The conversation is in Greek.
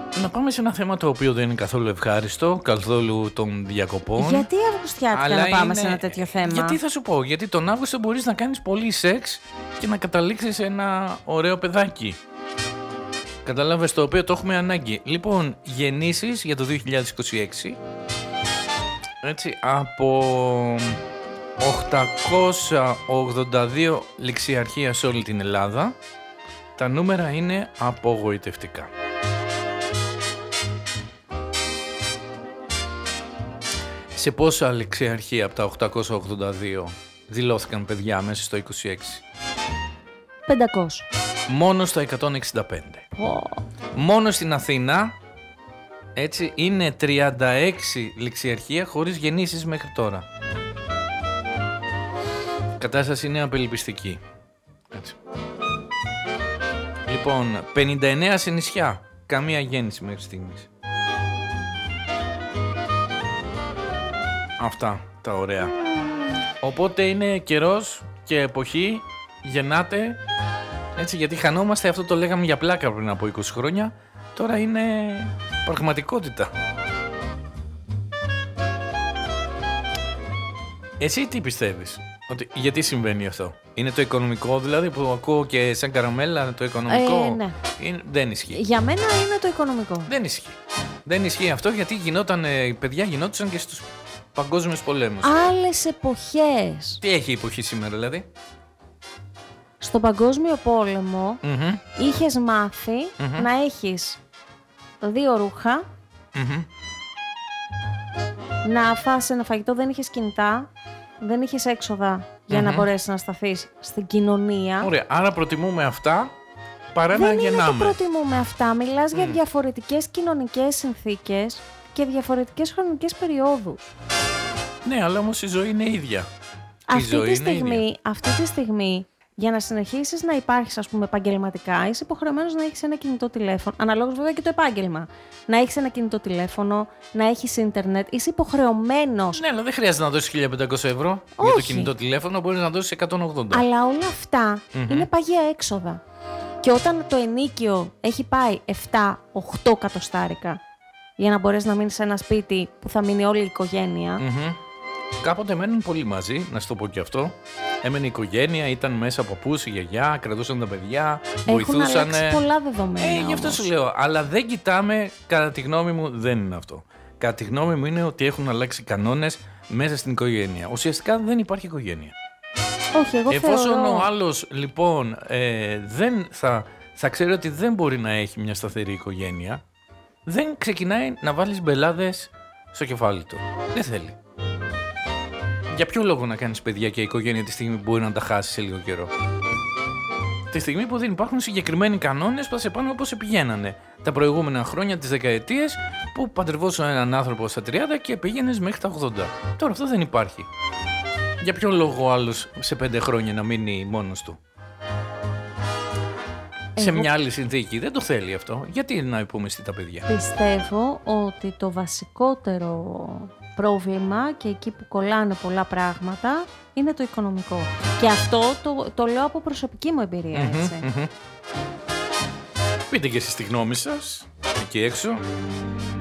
Να πάμε σε ένα θέμα το οποίο δεν είναι καθόλου ευχάριστο, καθόλου των διακοπών. Γιατί Αυγουστιάτικα να πάμε σε ένα τέτοιο θέμα? Γιατί θα σου πω, γιατί τον Αύγουστο μπορείς να κάνεις πολύ σεξ και να καταλήξεις σε ένα ωραίο παιδάκι. Καταλάβες, το οποίο το έχουμε ανάγκη. Λοιπόν, γεννήσεις για το 2026, έτσι, από 882 ληξιαρχεία σε όλη την Ελλάδα, τα νούμερα είναι απογοητευτικά. Σε πόσα ληξιαρχεία από τα 882 δηλώθηκαν παιδιά μέσα στο 26? 500. Μόνο στα 165. Μόνο στην Αθήνα, έτσι, είναι 36 ληξιαρχεία χωρίς γεννήσεις μέχρι τώρα. Η κατάσταση είναι απελπιστική. Έτσι. Λοιπόν, 59 σε νησιά. Καμία γέννηση μέχρι στιγμής. Αυτά τα ωραία. Οπότε είναι καιρός και εποχή, γεννάτε, έτσι, γιατί χανόμαστε, αυτό το λέγαμε για πλάκα πριν από 20 χρόνια, τώρα είναι πραγματικότητα. Εσύ τι πιστεύεις, ότι γιατί συμβαίνει αυτό? Είναι το οικονομικό δηλαδή που ακούω και σαν καραμέλα, το οικονομικό? Ναι. Δεν ισχύει. Για μένα είναι το οικονομικό. Δεν ισχύει. Δεν ισχύει αυτό, γιατί οι παιδιά γινόντουσαν και στους παγκόσμιους πολέμους. Άλλες εποχές. Τι έχει η εποχή σήμερα δηλαδή? Στο παγκόσμιο πόλεμο είχες μάθει να έχεις 2 ρούχα, να φας ένα φαγητό, δεν είχες κινητά, δεν είχες έξοδα για να μπορέσεις να σταθείς στην κοινωνία. Ωραία, άρα προτιμούμε αυτά παρά να γεννάμε. Δεν είναι το προτιμούμε αυτά, μιλάς για διαφορετικές κοινωνικές συνθήκες και διαφορετικές χρονικές περιόδους. Ναι, αλλά όμως η ζωή είναι ίδια. Αυτή τη στιγμή, για να συνεχίσεις να υπάρχεις, ας πούμε, επαγγελματικά, είσαι υποχρεωμένος να έχεις ένα κινητό τηλέφωνο, αναλόγως βέβαια και το επάγγελμα. Να έχεις ένα κινητό τηλέφωνο, να έχεις ίντερνετ, είσαι υποχρεωμένος. Ναι, αλλά δεν χρειάζεται να δώσεις 1.500 ευρώ για το κινητό τηλέφωνο, μπορείς να δώσεις 180. Αλλά όλα αυτά είναι παγιά έξοδα. Και όταν το ενοίκιο έχει πάει 7-8 κατοστάρικα για να μπορέσει να μείνει σε ένα σπίτι που θα μείνει όλη η οικογένεια. Κάποτε μένουν πολύ μαζί, να σου το πω και αυτό. Έμενε η οικογένεια, ήταν μέσα παππούς, η γιαγιά, κρατούσαν τα παιδιά, βοηθούσαν. Έχουν αλλάξει πολλά δεδομένα. Γι' αυτό σου λέω. Αλλά δεν κοιτάμε, κατά τη γνώμη μου, δεν είναι αυτό. Κατά τη γνώμη μου είναι ότι έχουν αλλάξει κανόνες μέσα στην οικογένεια. Ουσιαστικά δεν υπάρχει οικογένεια. Όχι, εγώ Εφόσον θεωρώ... ο άλλος λοιπόν δεν θα ξέρει ότι δεν μπορεί να έχει μια σταθερή οικογένεια, δεν ξεκινάει να βάλεις μπελάδες στο κεφάλι του. Δεν θέλει. Για ποιο λόγο να κάνεις παιδιά και οικογένεια τη στιγμή που μπορεί να τα χάσει σε λίγο καιρό? Τη στιγμή που δεν υπάρχουν συγκεκριμένοι κανόνες που θα σε πάνε όπως σε πηγαίνανε τα προηγούμενα χρόνια, τις δεκαετίες που παντρευόσουν έναν άνθρωπο στα 30 και πήγαινες μέχρι τα 80. Τώρα αυτό δεν υπάρχει. Για ποιο λόγο ο άλλος σε 5 χρόνια να μείνει μόνος του? Σε μια άλλη συνθήκη. Δεν το θέλει αυτό. Γιατί να υπομειστεί τα παιδιά? Πιστεύω ότι το βασικότερο πρόβλημα και εκεί που κολλάνε πολλά πράγματα είναι το οικονομικό. Και αυτό το λέω από προσωπική μου εμπειρία, έτσι. Πείτε και εσείς τη γνώμη σας εκεί έξω.